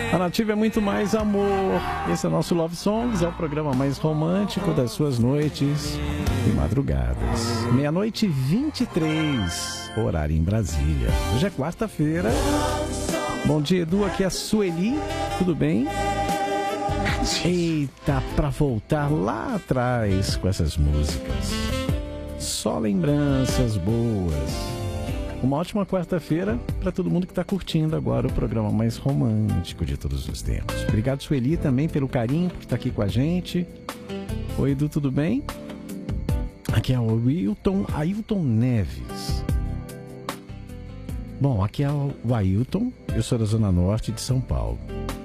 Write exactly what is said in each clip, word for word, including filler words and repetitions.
A Nativa é muito mais amor. Esse é o nosso Love Songs, é o programa mais romântico das suas noites e madrugadas. Meia-noite e vinte e três, horário em Brasília. Hoje é quarta-feira. Bom dia, Edu. Aqui é a Sueli. Tudo bem? Eita, pra voltar lá atrás com essas músicas. Só lembranças boas. Uma ótima quarta-feira para todo mundo que está curtindo agora o programa mais romântico de todos os tempos. Obrigado, Sueli, também pelo carinho por estar aqui com a gente. Oi, Edu, tudo bem? Aqui é o Wilton, Ailton Neves. Bom, aqui é o Ailton, eu sou da Zona Norte de São Paulo.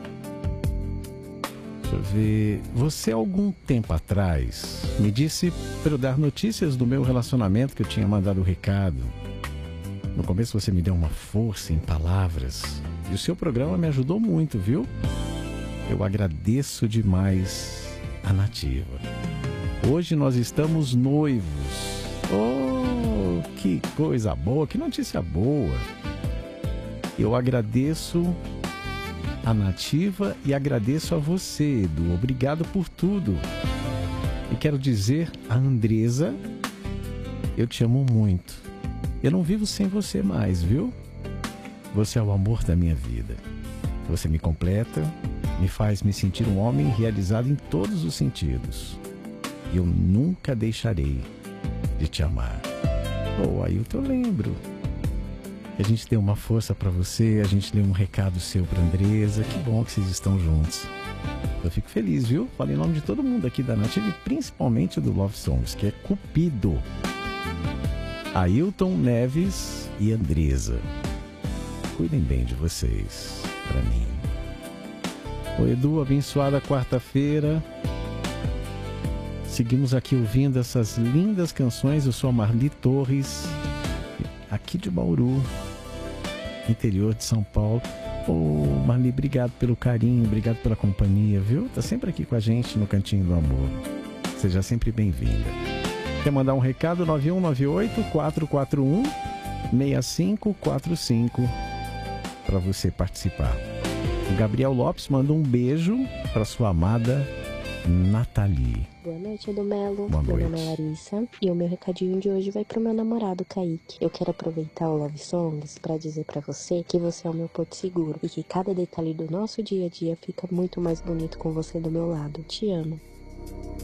Deixa eu ver. Você, algum tempo atrás, me disse para eu dar notícias do meu relacionamento, que eu tinha mandado o recado. No começo você me deu uma força em palavras. E o seu programa me ajudou muito, viu? Eu agradeço demais a Nativa. Hoje nós estamos noivos. Oh, que coisa boa, que notícia boa. Eu agradeço a Nativa e agradeço a você, Edu. Obrigado por tudo. E quero dizer a Andresa, eu te amo muito. Eu não vivo sem você mais, viu? Você é o amor da minha vida. Você me completa, me faz me sentir um homem realizado em todos os sentidos. E eu nunca deixarei de te amar. Oh, Ailton, eu lembro. A gente deu uma força pra você, a gente deu um recado seu pra Andresa. Que bom que vocês estão juntos. Eu fico feliz, viu? Falo em nome de todo mundo aqui da Nativa e principalmente do Love Songs, que é Cupido. Ailton Neves e Andresa. Cuidem bem de vocês, pra mim. Oi, Edu, abençoada quarta-feira. Seguimos aqui ouvindo essas lindas canções. Eu sou a Marli Torres, aqui de Bauru, interior de São Paulo. Ô, oh, Marli, obrigado pelo carinho, obrigado pela companhia, viu? Tá sempre aqui com a gente no Cantinho do Amor. Seja sempre bem-vinda. Quer mandar um recado? nove um nove oito, quatro quatro um, seis cinco quatro cinco para você participar. O Gabriel Lopes manda um beijo para sua amada Nathalie. Boa noite, Edu Melo. Boa meu noite. nome é Larissa e o meu recadinho de hoje vai pro meu namorado, Kaique. Eu quero aproveitar o Love Songs para dizer para você que você é o meu porto seguro e que cada detalhe do nosso dia a dia fica muito mais bonito com você do meu lado. Te amo.